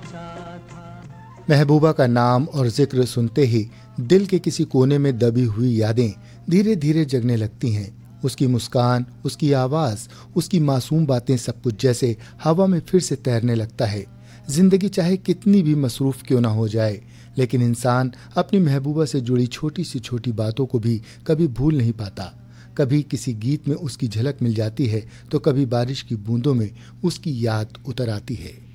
महबूबा का नाम और जिक्र सुनते ही दिल के किसी कोने में दबी हुई यादें धीरे धीरे जगने लगती हैं। उसकी मुस्कान, उसकी आवाज, उसकी मासूम बातें, सब कुछ जैसे हवा में फिर से तैरने लगता है। जिंदगी चाहे कितनी भी मसरूफ क्यों ना हो जाए, लेकिन इंसान अपनी महबूबा से जुड़ी छोटी सी छोटी बातों को भी कभी भूल नहीं पाता। कभी किसी गीत में उसकी झलक मिल जाती है तो कभी बारिश की बूंदों में उसकी याद उतर आती है।